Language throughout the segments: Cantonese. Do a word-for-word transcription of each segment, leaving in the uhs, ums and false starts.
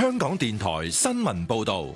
香港電台新聞報道。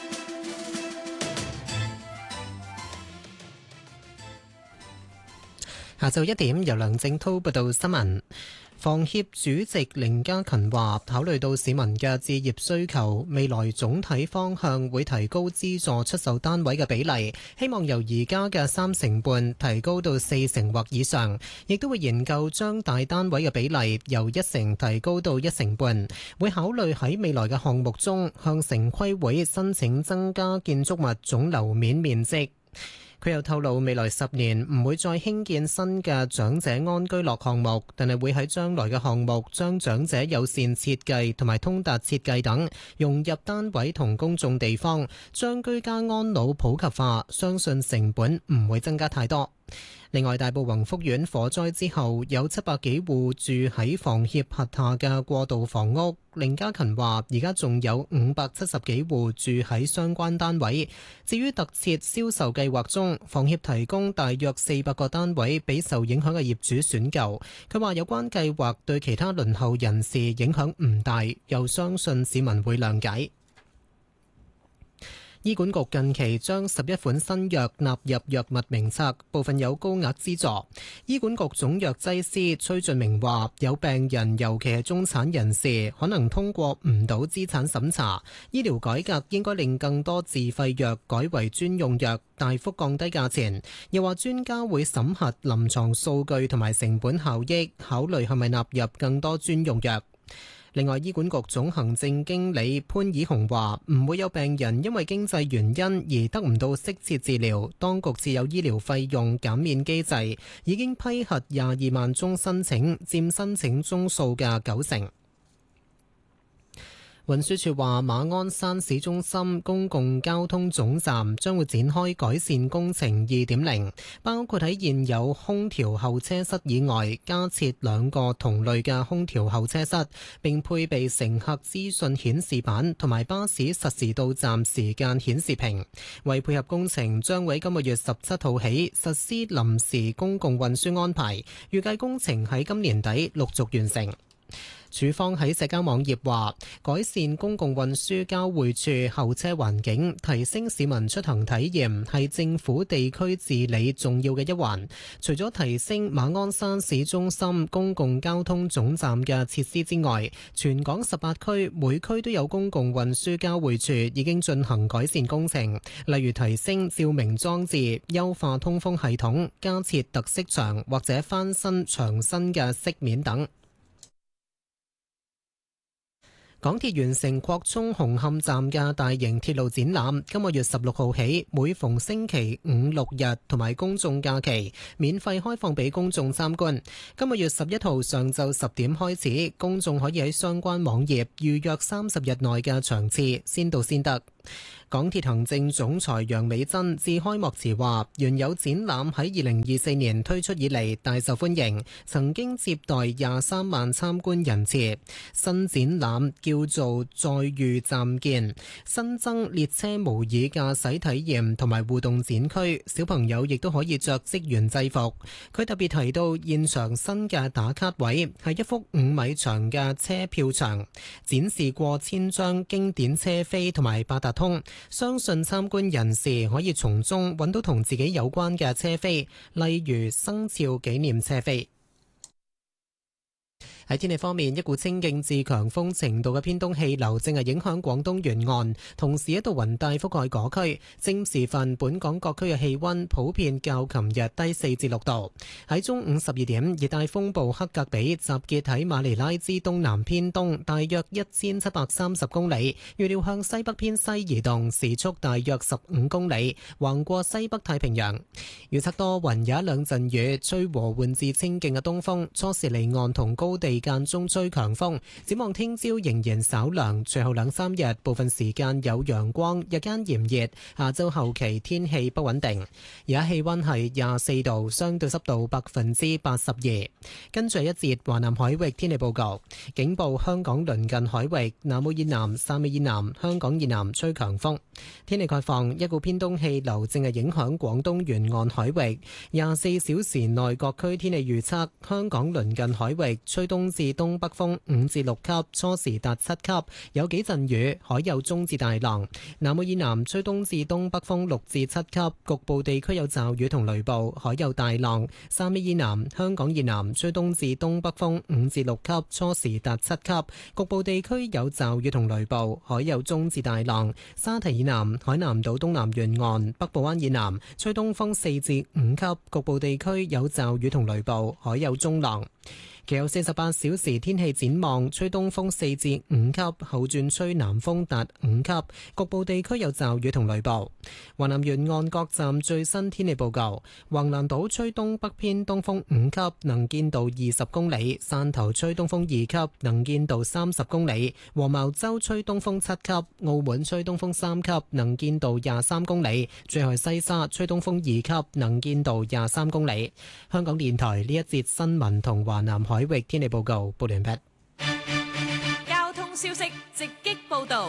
下晝一點，由梁正濤報道新聞。房協主席凌家勤話，考慮到市民嘅置業需求，未來總體方向會提高資助出售單位嘅比例，希望由而家嘅三成半提高到四成或以上，亦都會研究將大單位嘅比例由一成提高到一成半，會考慮喺未來嘅項目中向城規會申請增加建築物總樓面面積。佢又透露，未來十年唔會再興建新嘅長者安居樂項目，但係會喺將來嘅項目將長者友善設計同埋通達設計等融入單位同公眾地方，將居家安老普及化，相信成本唔會增加太多。另外，大埔宏福苑火災之後，有七百幾戶住喺房協轄下嘅過渡房屋。凌家勤話，而家仲有五百七十幾戶住喺相關單位。至於特設銷售計劃中，房協提供大約四百個單位俾受影響嘅業主選購。佢話有關計劃對其他輪候人士影響唔大，又相信市民會諒解。醫管局近期將十一款新藥納入藥物名冊，部分有高額資助。醫管局總藥劑師崔俊明話，有病人尤其係中產人士可能通過唔到資產審查，醫療改革應該令更多自費藥改為專用藥，大幅降低價錢。又話專家會審核臨床數據同埋成本效益，考慮係咪納入更多專用藥。另外，醫管局總行政經理潘以雄話，唔會有病人因為經濟原因而得唔到適切治療。當局設有醫療費用減免機制，已經批核廿二萬宗申請，佔申請宗數嘅九成。運輸署話，馬鞍山市中心公共交通總站將會展開改善工程二點零，包括喺現有空調候車室以外加設兩個同類嘅空調候車室，並配備乘客資訊顯示板同埋巴士實時到站時間顯示屏。為配合工程，將會喺今個月十七號起實施臨時公共運輸安排，預計工程喺今年底陸續完成。署方喺社交網頁話，改善公共運輸交匯處候車環境，提升市民出行體驗，係政府地區治理重要嘅一環。除咗提升馬鞍山市中心公共交通總站嘅設施之外，全港十八區每區都有公共運輸交匯處已經進行改善工程，例如提升照明裝置、優化通風系統、加設特色牆或者翻新牆身嘅飾面等。港鐵完成擴充紅磡站嘅大型鐵路展覽，今個月十六號起，每逢星期五六日同埋公眾假期，免費開放俾公眾參觀。今個月十一號上晝十點開始，公眾可以喺相關網頁預約三十日內嘅場次，先到先得。港鐵行政總裁楊美珍致開幕詞話，原有展覽喺二零二四年推出以嚟大受歡迎，曾經接待廿三萬參觀人次。新展覽叫做再遇暫見，新增列車模擬駕駛體驗同埋互動展區，小朋友亦都可以着職員制服。佢特別提到現場新嘅打卡位係一幅五米長嘅車票牆，展示過千張經典車飛同埋八達通，相信參觀人士可以從中揾到同自己有關嘅車飛，例如生肖紀念車飛。喺天氣方面，一股清勁至強風程度嘅偏東氣流正係影響廣東沿岸，同時一道雲帶覆蓋嗰區。正午時分，本港各區嘅氣溫普遍較琴日低四至六度。喺中午十二點，熱帶風暴克格比集結喺馬尼拉之東南偏東，大約一千七百三十公里，預料向西北偏西移動，時速大約十五公里，橫過西北太平洋。預測多雲，有一兩陣雨，吹和緩至清勁嘅東風，初時離岸同高地間中吹強風，展望聽朝仍然稍涼，隨後兩三日部分時間有陽光，日間炎熱。下周後期天氣不穩定。而家氣溫係廿四度，相對濕度百分之八十二。跟住一節華南海域天氣報告，警報香港鄰近海域、南澳以南、汕尾以南、香港以南吹強風。天氣概況，一股偏東氣流正係影響廣東沿岸海域。廿四小時內各區天氣預測，香港鄰近海域吹東東至東北風五至六級，初時達七級，有幾陣雨，海有中至大浪。南澳以南吹東至東北風六至七級，局部地區有驟雨同雷暴，海有大浪。三米以南，香港以南吹東至東北風五至六級，初時達七級，局部地區有驟雨同雷暴，海有中至大浪。沙堤以南，海南島東南沿岸、北部灣以南吹東風四至五級，局部地區有驟雨同雷暴，海有中浪。其後四十八小時天氣展望，吹東風四至五級，後轉吹南風達五級，局部地區有驟雨同雷暴。華南沿岸各站最新天氣報告：橫瀾島吹東北偏東風五級，能見度二十公里；汕頭吹東風二級，能見度三十公里；黃茅洲吹東風七級；澳門吹東風三級，能見度廿三公里；最後西沙吹東風二級，能見度廿三公里。香港電台呢一節新聞同華南海域天氣報告報完畢。 交通消息直擊報道。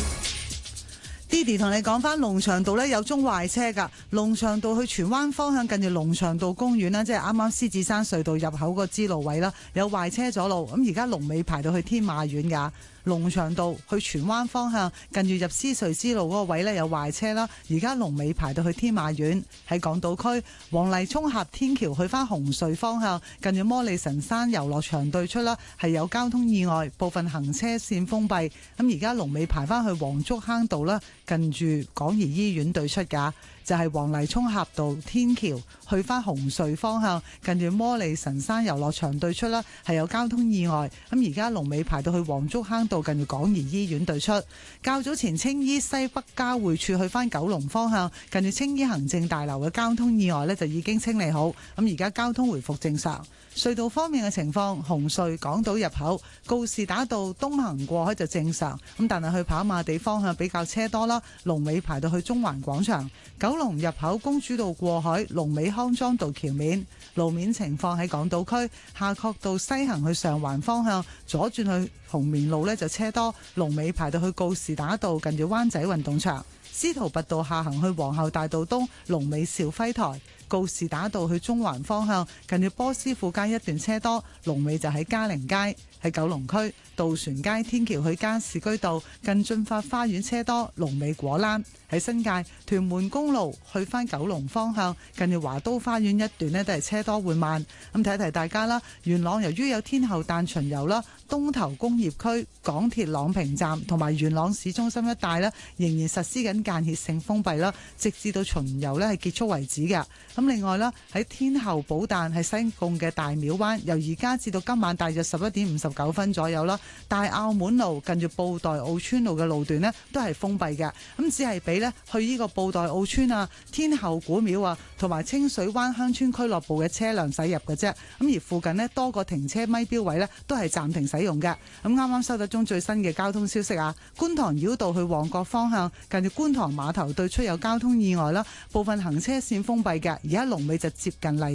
Didi 同你講翻龍翔道呢有宗壞車噶，龍翔道去荃灣方向近住龍翔道公園啦，即係啱啱獅子山隧道入口個支路位啦，有壞車阻路，咁而家龍尾排到去天馬苑噶。龍翔道去荃灣方向近住入獅隧支路嗰個位呢有壞車啦，而家龍尾排到去天馬苑。喺港島區黃泥涌峽天橋去翻紅隧方向近住摩利神山遊樂場對出啦，係有交通意外，部分行車線封閉，咁而家龍尾排翻去黃竹坑道啦，近住港怡醫院對出噶。就係黃泥涌峽道天橋去翻紅隧方向近住摩利神山遊樂場對出啦，係有交通意外，咁而家龍尾排到去黃竹坑道近住港怡醫院對出。較早前青衣西北交匯處去翻九龍方向近住青衣行政大樓嘅交通意外呢，就已經清理好，咁而家交通回復正常。隧道方面嘅情況，紅隧港島入口告士打道東行過海就正常，咁但係去跑馬地方向比較車多啦，龍尾排到去中環廣場。九龍入口公主道過海，龍尾康莊道橋面。路面情況喺港島區夏慤道西行去上環方向左轉去紅棉路呢就車多，龍尾排到去告士打道近住灣仔運動場。司徒拔道下行去皇后大道東，龍尾兆輝台。告士打道去中環方向近住波斯富街一段車多，龍尾就喺嘉陵街。喺九龍區渡船街天橋去加士居道近駿發花園車多，龍尾果欄。喺新界屯門公路去返九龍方向近住華都花園一段呢都係車多緩慢。咁提一提大家啦，元朗由於有天后誕巡遊啦，東頭工業區港鐵朗屏站同埋元朗市中心一帶呢仍然實施緊間歇性封閉啦，直至到巡遊呢係結束為止嘅。咁另外啦，喺天后寶誕喺西貢嘅大廟灣，由而家至到今晚大約十一點五十九分左右啦，大澳門路近住布袋澳村路嘅路段呢都係封閉嘅，咁只係俾呢去呢個布袋澳村啊、天后古廟啊同埋清水灣鄉村俱樂部嘅車輛駛入嘅啫，咁而附近呢多個停車咪標位呢都係暫停使用嘅。咁啱啱收到中最新嘅交通消息啊，觀塘繞道去旺角方向近住觀塘碼頭對出有交通意外啦，部分行車線封閉嘅，而家龍尾就接近荔